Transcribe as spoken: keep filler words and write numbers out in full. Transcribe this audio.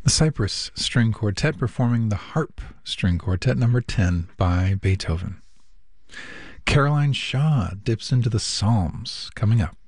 Cyprus String Quartet performing the Harp String Quartet number ten by Beethoven. Caroline Shaw dips into the Psalms coming up.